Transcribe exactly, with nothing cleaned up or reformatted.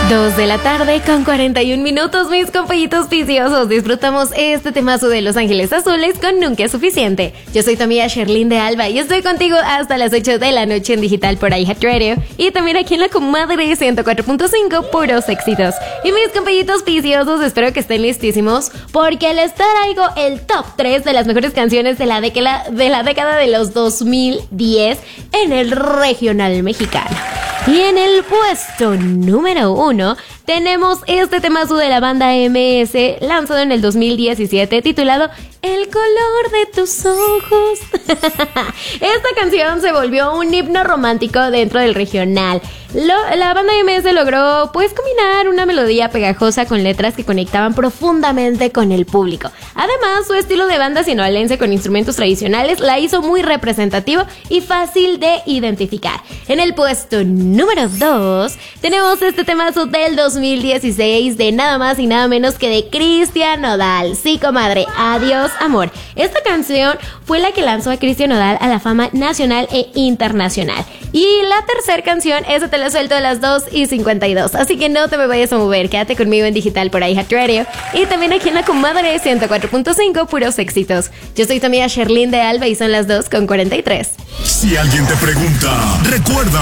Dos de la tarde con cuarenta y un minutos, mis compañitos viciosos. Disfrutamos este temazo de Los Ángeles Azules con Nunca es Suficiente. Yo soy tu amiga Sherlyn de Alba y estoy contigo hasta las ocho de la noche en digital por iHeartRadio y también aquí en la comadre ciento cuatro punto cinco, puros éxitos. Y mis compañitos viciosos, espero que estén listísimos porque les traigo el top tres de las mejores canciones de la década de, la década de los dos mil diez en el regional mexicano. Y en el puesto número uno tenemos este temazo de la banda M S, lanzado en el dos mil diecisiete, titulado El color de tus ojos. Esta canción se volvió un himno romántico dentro del regional. Lo, la banda M S logró pues combinar una melodía pegajosa con letras que conectaban profundamente con el público. Además, su estilo de banda sinaloense con instrumentos tradicionales la hizo muy representativo y fácil de identificar. En el puesto número dos tenemos este temazo del dos mil dieciséis de nada más y nada menos que de Cristian Nodal. Sí, comadre, adiós amor. Esta canción fue la que lanzó a Cristian Nodal a la fama nacional e internacional. Y la tercera canción, esa te la suelto a las dos y cincuenta y dos. Así que no te me vayas a mover, quédate conmigo en digital por iHeartRadio y también aquí en la comadre ciento cuatro punto cinco, puros éxitos. Yo soy tu amiga Sherlyn de Alba y son las dos con cuarenta y tres. Si alguien te pregunta, recuerda